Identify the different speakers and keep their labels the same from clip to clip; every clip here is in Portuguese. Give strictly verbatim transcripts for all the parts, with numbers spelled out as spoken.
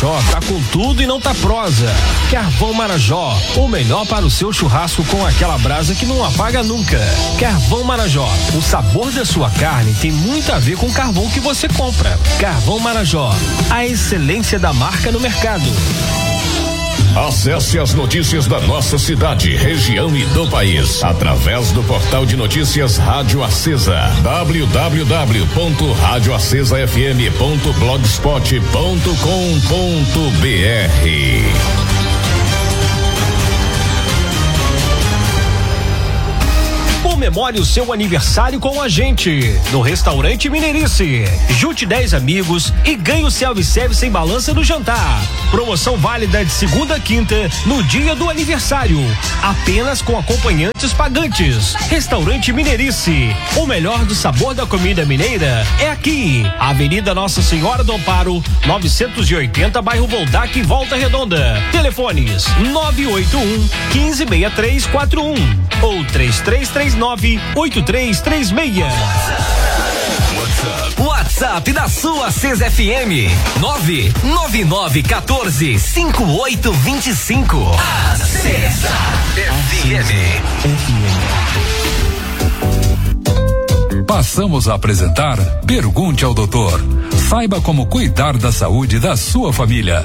Speaker 1: Marajó tá com tudo e não tá prosa. Carvão Marajó, o melhor para o seu churrasco com aquela brasa que não apaga nunca. Carvão Marajó, o sabor da sua carne tem muito a ver com o carvão que você compra. Carvão Marajó, a excelência da marca no mercado.
Speaker 2: Acesse as notícias da nossa cidade, região e do país através do portal de notícias Rádio Acesa, w w w ponto rádio acesa f m ponto blogspot ponto com ponto b r.
Speaker 1: Comemore o seu aniversário com a gente no Restaurante Mineirice. Junte dez amigos e ganhe o self-service sem balança no jantar. Promoção válida de segunda a quinta no dia do aniversário. Apenas com acompanhantes pagantes. Restaurante Mineirice. O melhor do sabor da comida mineira é aqui. Avenida Nossa Senhora do Amparo, novecentos e oitenta, bairro Voldac, Volta Redonda. Telefones nove oito um, um cinco seis três quatro um ou três três três nove oito três três seis.
Speaker 3: WhatsApp da sua Acesa F M nove nove nove um quatro cinco oito dois cinco. Acesa F M.
Speaker 4: Passamos a apresentar Pergunte ao Doutor. Saiba como cuidar da saúde da sua família.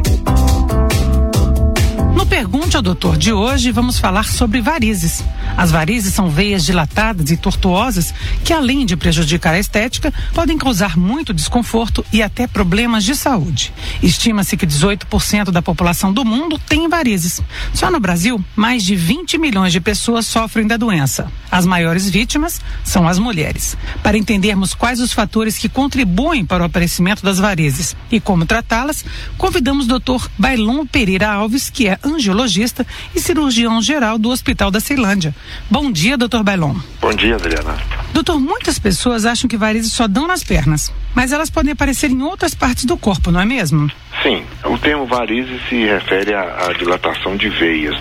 Speaker 5: No Pergunte ao Doutor de hoje, vamos falar sobre varizes. As varizes são veias dilatadas e tortuosas que, além de prejudicar a estética, podem causar muito desconforto e até problemas de saúde. Estima-se que dezoito por cento da população do mundo tem varizes. Só no Brasil, mais de vinte milhões de pessoas sofrem da doença. As maiores vítimas são as mulheres. Para entendermos quais os fatores que contribuem para o aparecimento das varizes e como tratá-las, convidamos o doutor Bailon Pereira Alves, que é angiologista e cirurgião geral do Hospital da Ceilândia. Bom dia, doutor Bailon.
Speaker 6: Bom dia, Adriana.
Speaker 5: Doutor, muitas pessoas acham que varizes só dão nas pernas, mas elas podem aparecer em outras partes do corpo, não é mesmo?
Speaker 6: Sim, o termo varizes se refere à, à dilatação de veias,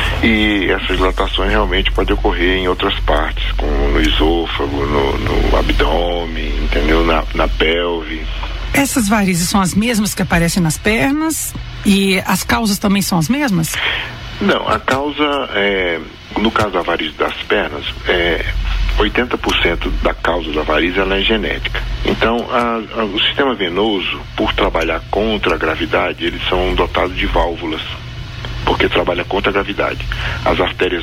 Speaker 6: e essas dilatações realmente podem ocorrer em outras partes, como no esôfago, no, no abdômen, entendeu? Na, na pelve.
Speaker 5: Essas varizes são as mesmas que aparecem nas pernas e as causas também são as mesmas?
Speaker 6: Não, a causa, é, no caso da varize das pernas, é, oitenta por cento da causa da varize ela é genética. Então, a, a, o sistema venoso, por trabalhar contra a gravidade, eles são dotados de válvulas, porque trabalha contra a gravidade. As artérias,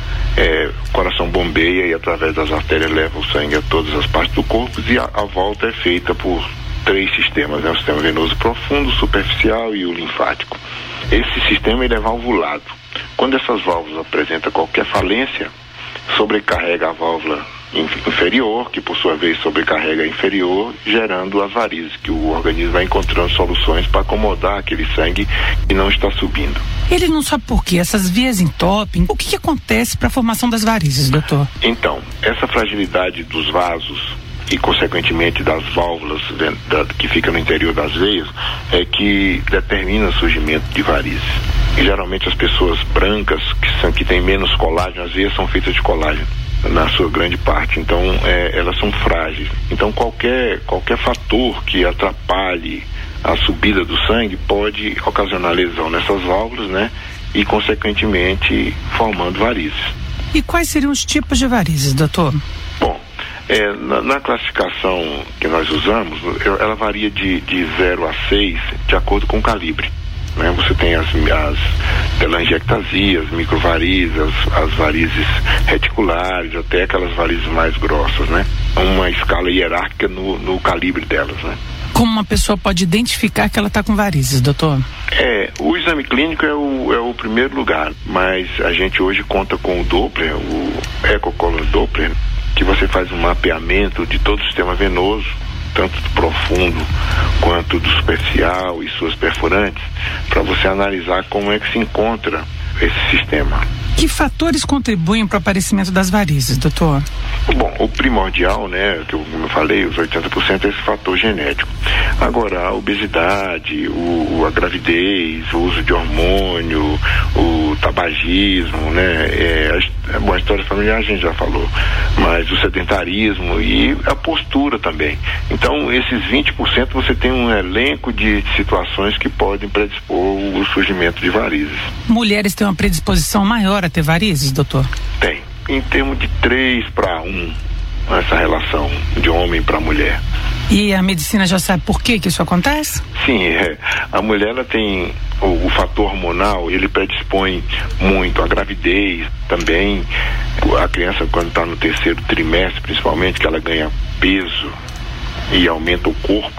Speaker 6: é, o coração bombeia e através das artérias leva o sangue a todas as partes do corpo, e a, a volta é feita por três sistemas, né? O sistema venoso profundo, superficial e o linfático. Esse sistema ele é valvulado. Quando essas válvulas apresentam qualquer falência, sobrecarrega a válvula inferior, que por sua vez sobrecarrega a inferior, gerando as varizes, que o organismo vai encontrando soluções para acomodar aquele sangue que não está subindo.
Speaker 5: Ele não sabe por quê, essas vias entopem. O que, que acontece para a formação das varizes, doutor?
Speaker 6: Então, essa fragilidade dos vasos e consequentemente das válvulas da, que ficam no interior das veias é que determina o surgimento de varizes. E geralmente as pessoas brancas que, são, que têm menos colágeno, as veias são feitas de colágeno na sua grande parte, então é, elas são frágeis. Então qualquer, qualquer fator que atrapalhe a subida do sangue pode ocasionar lesão nessas válvulas, né? E consequentemente formando varizes.
Speaker 5: E quais seriam os tipos de varizes, doutor?
Speaker 6: Bom, É, na, na classificação que nós usamos, ela varia de, de zero a seis de acordo com o calibre, né? Você tem as, as telangiectasias, microvarizes, as, as varizes reticulares, até aquelas varizes mais grossas, né? Uma escala hierárquica no, no calibre delas, né?
Speaker 5: Como uma pessoa pode identificar que ela está com varizes, doutor?
Speaker 6: É, o exame clínico é o, é o primeiro lugar, mas a gente hoje conta com o Doppler, o ecocolon Doppler, que você faz um mapeamento de todo o sistema venoso, tanto do profundo quanto do superficial e suas perfurantes, para você analisar como é que se encontra esse sistema.
Speaker 5: Que fatores contribuem para o aparecimento das varizes, doutor?
Speaker 6: Bom, o primordial, né, que eu, como eu falei, os oitenta por cento é esse fator genético. Agora, a obesidade, o, a gravidez, o uso de hormônio, o tabagismo, né? É, a, bom, a história familiar a gente já falou, mas o sedentarismo e a postura também. Então, esses vinte por cento você tem um elenco de situações que podem predispor o surgimento de varizes.
Speaker 5: Mulheres têm uma predisposição maior a ter varizes, doutor?
Speaker 6: Tem. Em termos de três para um, essa relação de homem para mulher.
Speaker 5: E a medicina já sabe por que que isso acontece?
Speaker 6: Sim, é, a mulher ela tem o, o fator hormonal, ele predispõe muito a gravidez também. A criança, quando está no terceiro trimestre, principalmente, que ela ganha peso e aumenta o corpo,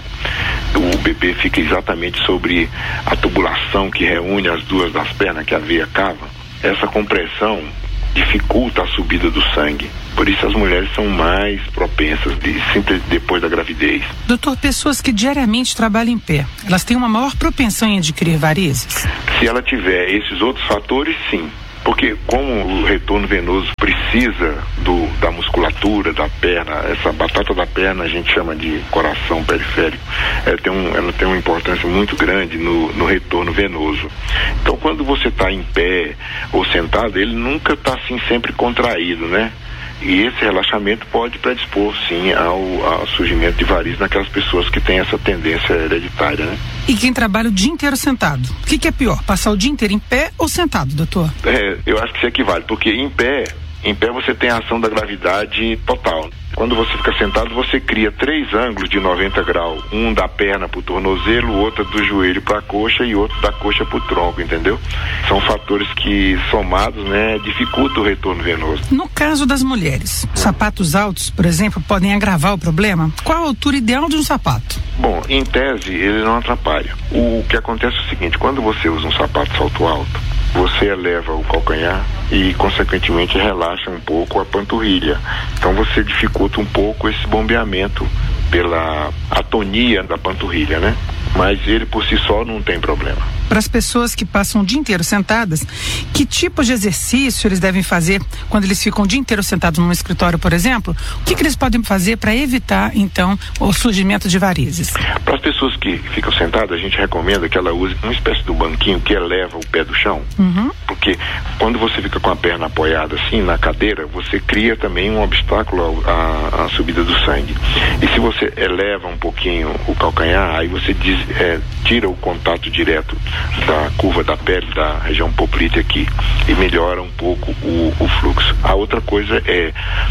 Speaker 6: o bebê fica exatamente sobre a tubulação que reúne as duas das pernas, que é a veia cava. Essa compressão dificulta a subida do sangue. Por isso as mulheres são mais propensas de, sempre depois da gravidez.
Speaker 5: Doutor, pessoas que diariamente trabalham em pé, elas têm uma maior propensão em adquirir varizes?
Speaker 6: Se ela tiver esses outros fatores, sim. Porque como o retorno venoso precisa do, da musculatura, da perna, essa batata da perna a gente chama de coração periférico, ela tem, um, ela tem uma importância muito grande no, no retorno venoso. Então quando você está em pé ou sentado, ele nunca está assim sempre contraído, né? E esse relaxamento pode predispor, sim, ao, ao surgimento de varizes naquelas pessoas que têm essa tendência hereditária, né?
Speaker 5: E quem trabalha o dia inteiro sentado, o que, que é pior, passar o dia inteiro em pé ou sentado, doutor?
Speaker 6: É, eu acho que isso equivale, porque em pé, em pé você tem a ação da gravidade total. Quando você fica sentado, você cria três ângulos de noventa graus. Um da perna para o tornozelo, outro do joelho para a coxa e outro da coxa para o tronco, entendeu? São fatores que, somados, né, dificultam o retorno venoso.
Speaker 5: No caso das mulheres, sapatos altos, por exemplo, podem agravar o problema? Qual a altura ideal de um sapato?
Speaker 6: Bom, em tese, ele não atrapalha. O que acontece é o seguinte, quando você usa um sapato salto alto, você eleva o calcanhar e, consequentemente, relaxa um pouco a panturrilha. Então, você dificulta um pouco esse bombeamento pela atonia da panturrilha, né? Mas ele, por si só, não tem problema.
Speaker 5: Para as pessoas que passam o dia inteiro sentadas, que tipo de exercício eles devem fazer quando eles ficam o dia inteiro sentados num escritório, por exemplo? O que, que eles podem fazer para evitar, então, o surgimento de varizes?
Speaker 6: Para as pessoas que ficam sentadas, a gente recomenda que ela use uma espécie de banquinho que eleva o pé do chão.
Speaker 5: Uhum.
Speaker 6: Porque quando você fica com a perna apoiada assim na cadeira, você cria também um obstáculo à, à subida do sangue. E se você eleva um pouquinho o calcanhar, aí você diz, é, tira o contato direto da curva da pele, da região poplite aqui, e melhora um pouco o, o fluxo. A outra coisa é,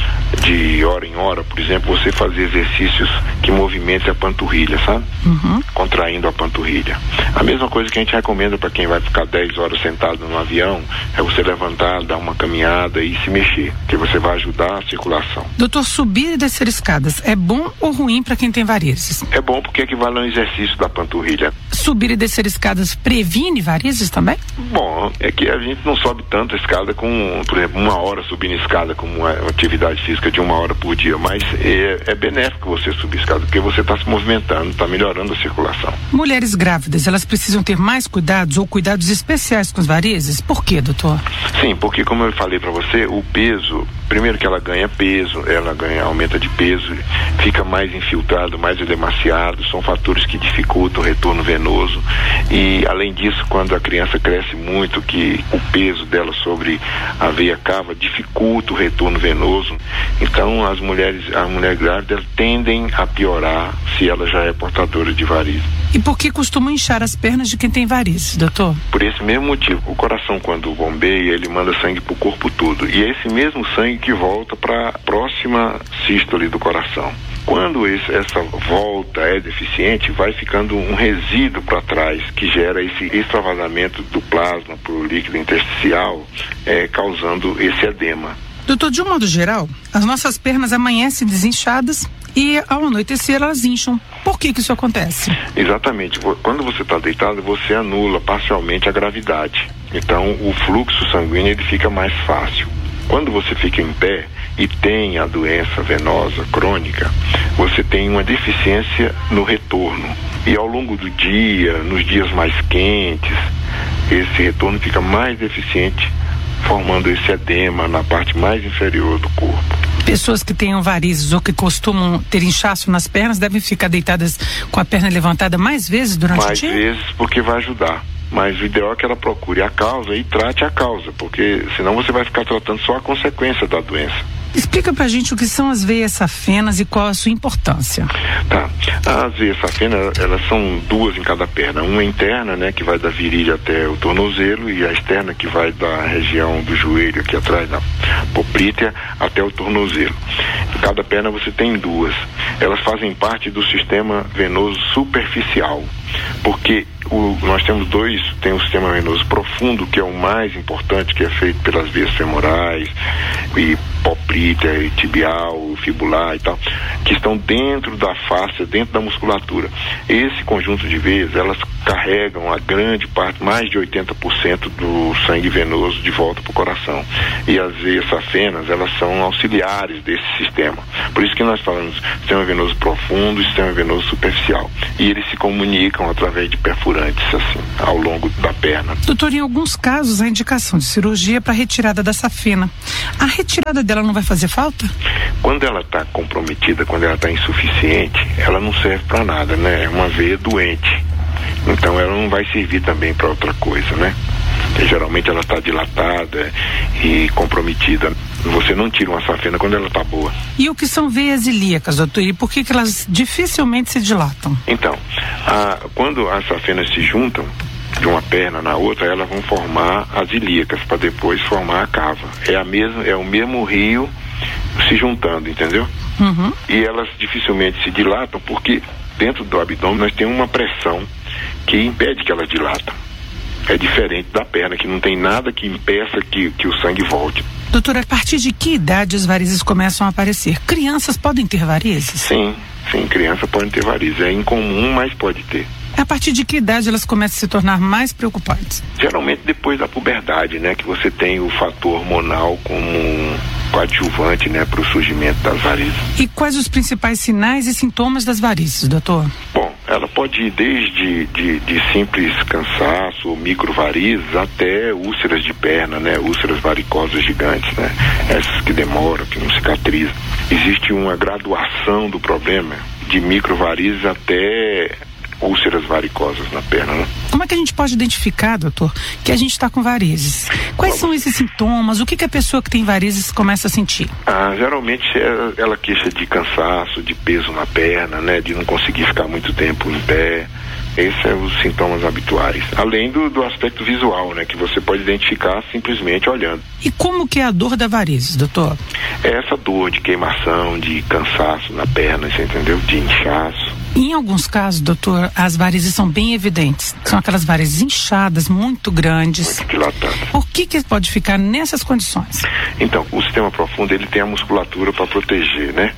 Speaker 6: de hora em hora, por exemplo, você fazer exercícios que movimentem a panturrilha, sabe?
Speaker 5: Uhum.
Speaker 6: Contraindo a panturrilha. A mesma coisa que a gente recomenda para quem vai ficar dez horas sentado no avião, é você levantar, dar uma caminhada e se mexer, que você vai ajudar a circulação.
Speaker 5: Doutor, subir e descer escadas é bom ou ruim para quem tem varizes?
Speaker 6: É bom porque equivale a um exercício da panturrilha.
Speaker 5: Subir e descer escadas previne varizes também?
Speaker 6: Bom, é que a gente não sobe tanto a escada com, por exemplo, uma hora subindo escada como uma atividade física de uma hora por dia, mas é, é benéfico você subir escada, porque você está se movimentando, está melhorando a circulação.
Speaker 5: Mulheres grávidas, elas precisam ter mais cuidados ou cuidados especiais com as varizes? Por quê, doutor?
Speaker 6: Sim, porque como eu falei para você, o peso, primeiro que ela ganha peso, ela ganha, aumenta de peso, fica mais infiltrado, mais edemaciado, são fatores que dificultam o retorno venoso. E além disso, quando a criança cresce muito, que o peso dela sobre a veia cava dificulta o retorno venoso. Então as mulheres, a mulher grávida tendem a piorar se ela já é portadora de varizes.
Speaker 5: E por que costumam inchar as pernas de quem tem varizes, doutor?
Speaker 6: Por esse mesmo motivo. O coração, quando bombeia, ele manda sangue para o corpo todo. E é esse mesmo sangue que volta para a próxima sístole do coração. Quando esse, essa volta é deficiente, vai ficando um resíduo para trás que gera esse extravasamento do plasma para o líquido intersticial, é, causando esse edema.
Speaker 5: Doutor, de um modo geral, as nossas pernas amanhecem desinchadas e ao anoitecer elas incham. Por que que isso acontece?
Speaker 6: Exatamente. Quando você está deitado, você anula parcialmente a gravidade. Então, o fluxo sanguíneo ele fica mais fácil. Quando você fica em pé e tem a doença venosa crônica, você tem uma deficiência no retorno. E ao longo do dia, nos dias mais quentes, esse retorno fica mais deficiente, formando esse edema na parte mais inferior do corpo.
Speaker 5: Pessoas que tenham varizes ou que costumam ter inchaço nas pernas devem ficar deitadas com a perna levantada mais vezes durante
Speaker 6: mais
Speaker 5: o dia?
Speaker 6: Mais vezes, porque vai ajudar. mas o ideal é que ela procure a causa e trate a causa, porque senão você vai ficar tratando só a consequência da doença.
Speaker 5: Explica pra gente o que são as veias safenas e qual a sua importância.
Speaker 6: Tá. As veias safenas, elas são duas em cada perna. Uma interna, né, que vai da virilha até o tornozelo, e a externa, que vai da região do joelho, aqui atrás da poplítea, até o tornozelo. Em cada perna você tem duas. Elas fazem parte do sistema venoso superficial, porque o, nós temos dois, tem o sistema venoso profundo, que é o mais importante, que é feito pelas veias femorais e poplítea, e tibial, fibular e tal, que estão dentro da face, dentro da musculatura. Esse conjunto de veias, elas carregam a grande parte, mais de oitenta por cento do sangue venoso de volta para o coração. E as veias safenas, elas são auxiliares desse sistema. Por isso que nós falamos sistema venoso profundo e sistema venoso superficial. E eles se comunicam através de perfurantes, assim, ao longo da perna.
Speaker 5: Doutor, em alguns casos, a indicação de cirurgia para retirada da safena. A retirada dela não vai fazer falta?
Speaker 6: Quando ela está comprometida, quando ela está insuficiente, ela não serve para nada, né? É uma veia doente. Então ela não vai servir também para outra coisa, né? Porque geralmente ela está dilatada e comprometida. Você não tira uma safena quando ela está boa.
Speaker 5: E o que são veias ilíacas, doutor? E por que que elas dificilmente se dilatam?
Speaker 6: Então, a, quando as safenas se juntam de uma perna na outra, elas vão formar as ilíacas, para depois formar a cava. É, a mesma, é o mesmo rio se juntando, entendeu?
Speaker 5: Uhum.
Speaker 6: E elas dificilmente se dilatam porque dentro do abdômen nós temos uma pressão que impede que elas dilatam. É diferente da perna, que não tem nada que impeça que, que o sangue volte.
Speaker 5: Doutor, a partir de que idade as varizes começam a aparecer? Crianças podem ter varizes?
Speaker 6: Sim, sim, criança pode ter varizes. É incomum, mas pode ter.
Speaker 5: A partir de que idade elas começam a se tornar mais preocupantes?
Speaker 6: Geralmente depois da puberdade, né? Que você tem o fator hormonal como um coadjuvante, né? Para o surgimento das varizes.
Speaker 5: E quais os principais sinais e sintomas das varizes, doutor?
Speaker 6: Bom, ela pode ir desde de, de simples cansaço ou microvarizes até úlceras de perna, né? Úlceras varicosas gigantes, né? Essas que demoram, que não cicatrizam. Existe uma graduação do problema de microvarizes até úlceras varicosas na perna, né?
Speaker 5: Como é que a gente pode identificar, doutor, que a gente está com varizes? Quais são esses sintomas? O que que a pessoa que tem varizes começa a sentir?
Speaker 6: Ah, geralmente ela, ela queixa de cansaço, de peso na perna, né? De não conseguir ficar muito tempo em pé. Esses são os sintomas habituais. Além do, do aspecto visual, né? Que você pode identificar simplesmente olhando.
Speaker 5: E como que é a dor da varizes, doutor?
Speaker 6: É essa dor de queimação, de cansaço na perna, você entendeu? De inchaço.
Speaker 5: Em alguns casos, doutor, as varizes são bem evidentes. São aquelas varizes inchadas, muito grandes.
Speaker 6: Muito dilatadas.
Speaker 5: Por que que pode ficar nessas condições?
Speaker 6: Então, o sistema profundo, ele tem a musculatura para proteger, né?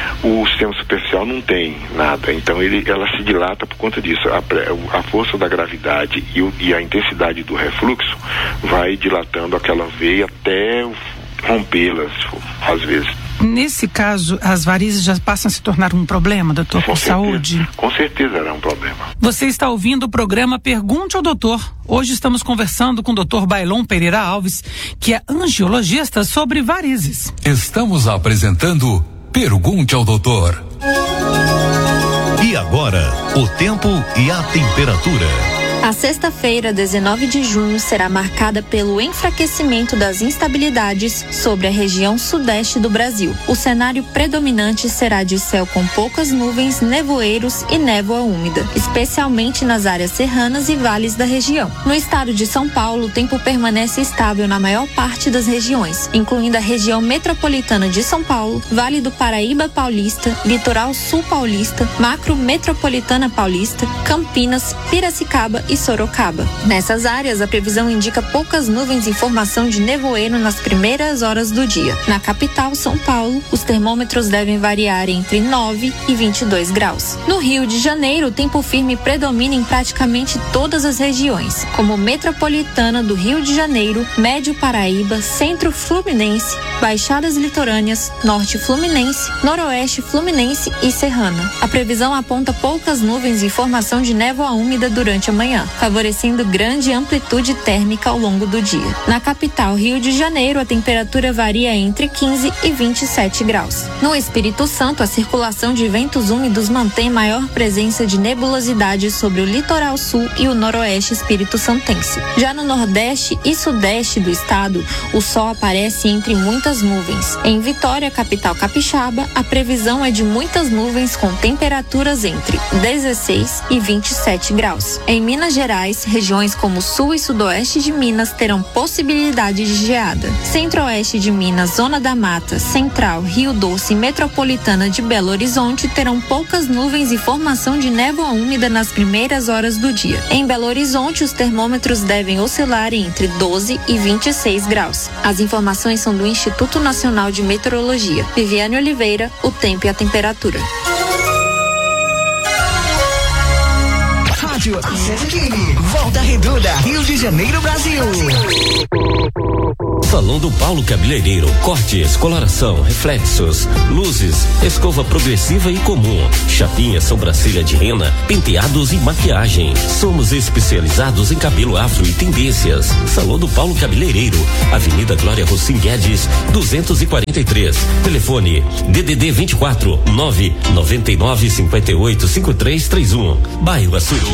Speaker 6: O sistema superficial não tem nada. Então, ele, ela se dilata por conta disso. A, a força da gravidade e, o, e a intensidade do refluxo vai dilatando aquela veia até rompê-las, às vezes.
Speaker 5: Nesse caso, as varizes já passam a se tornar um problema, doutor,
Speaker 6: com
Speaker 5: por
Speaker 6: certeza,
Speaker 5: saúde?
Speaker 6: Com certeza era um problema.
Speaker 5: Você está ouvindo o programa Pergunte ao Doutor. Hoje estamos conversando com o doutor Bailon Pereira Alves, que é angiologista, sobre varizes.
Speaker 4: Estamos apresentando Pergunte ao Doutor.
Speaker 7: E agora, o tempo e a temperatura.
Speaker 8: A sexta-feira, dezenove de junho, será marcada pelo enfraquecimento das instabilidades sobre a região sudeste do Brasil. O cenário predominante será de céu com poucas nuvens, nevoeiros e névoa úmida, especialmente nas áreas serranas e vales da região. No estado de São Paulo, o tempo permanece estável na maior parte das regiões, incluindo a região metropolitana de São Paulo, Vale do Paraíba Paulista, Litoral Sul Paulista, Macro Metropolitana Paulista, Campinas, Piracicaba e Sorocaba. Nessas áreas, a previsão indica poucas nuvens e formação de nevoeiro nas primeiras horas do dia. Na capital, São Paulo, os termômetros devem variar entre nove e vinte e dois graus. No Rio de Janeiro, o tempo firme predomina em praticamente todas as regiões, como Metropolitana do Rio de Janeiro, Médio Paraíba, Centro Fluminense, Baixadas Litorâneas, Norte Fluminense, Noroeste Fluminense e Serrana. A previsão aponta poucas nuvens e formação de névoa úmida durante a manhã. manhã, favorecendo grande amplitude térmica ao longo do dia. Na capital, Rio de Janeiro, a temperatura varia entre quinze e vinte e sete graus. No Espírito Santo, a circulação de ventos úmidos mantém maior presença de nebulosidade sobre o litoral sul e o noroeste espírito-santense. Já no nordeste e sudeste do estado, o sol aparece entre muitas nuvens. Em Vitória, capital capixaba, a previsão é de muitas nuvens com temperaturas entre dezesseis e vinte e sete graus. Em Minas Gerais, regiões como sul e sudoeste de Minas terão possibilidade de geada. Centro-oeste de Minas, Zona da Mata, Central, Rio Doce e Metropolitana de Belo Horizonte terão poucas nuvens e formação de névoa úmida nas primeiras horas do dia. Em Belo Horizonte, os termômetros devem oscilar entre doze e vinte e seis graus. As informações são do Instituto Nacional de Meteorologia. Viviane Oliveira, o tempo e a temperatura.
Speaker 3: Rádio Volta Redonda, Rio de Janeiro, Brasil. Salão do Paulo Cabeleireiro, cortes, coloração, reflexos, luzes, escova progressiva e comum, chapinha, sobrancelha de rena, penteados e maquiagem. Somos especializados em cabelo afro e tendências. Salão do Paulo Cabeleireiro, Avenida Glória Rossim Guedes, duzentos e quarenta e três. Telefone D D D vinte e quatro, nove noventa e nove, cinquenta e oito, cinquenta e três trinta e um. Bairro Açude.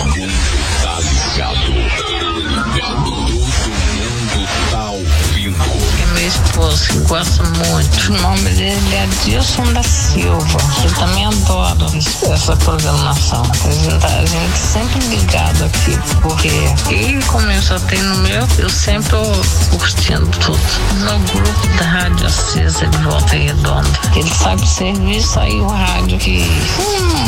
Speaker 9: Meu esposo, que gosta muito. O nome dele é Adilson da Silva. Eu também adoro essa programação. A gente, a gente sempre ligado aqui, porque e como eu só tenho no meu, eu sempre tô curtindo tudo. No grupo da Rádio Acesa de Volta Redonda. Ele sabe o serviço, aí o rádio que. Hum,